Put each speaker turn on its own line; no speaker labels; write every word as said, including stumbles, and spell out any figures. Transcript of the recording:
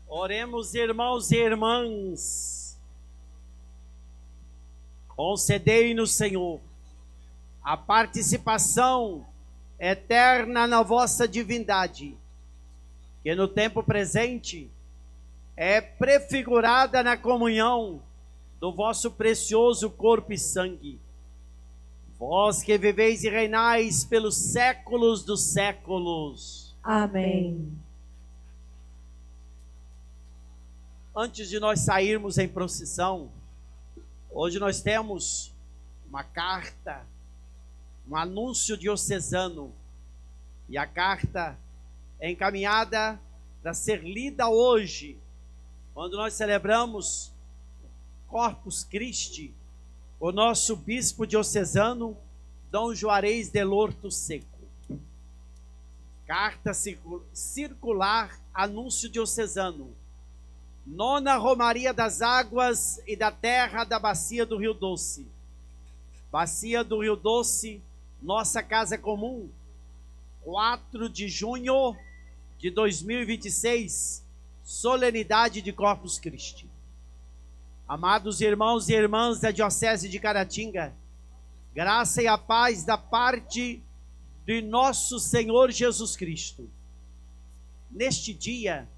Oremos, irmãos e irmãs. Concedei-nos, Senhor, a participação eterna na vossa divindade, que no tempo presente é prefigurada na comunhão do vosso precioso corpo e sangue. Vós que viveis e reinais pelos séculos dos séculos.
Amém.
Antes de nós sairmos em procissão, hoje nós temos uma carta, um anúncio diocesano, e a carta é encaminhada para ser lida hoje, quando nós celebramos Corpus Christi, o nosso bispo diocesano, Dom Juarez de Lorto Seco. Carta circular, anúncio diocesano, Nona Romaria das Águas e da Terra da Bacia do Rio Doce. Bacia do Rio Doce, nossa casa comum, quatro de junho de dois mil e vinte e seis, solenidade de Corpus Christi. Amados irmãos e irmãs da Diocese de Caratinga, graça e a paz da parte de nosso Senhor Jesus Cristo. Neste dia,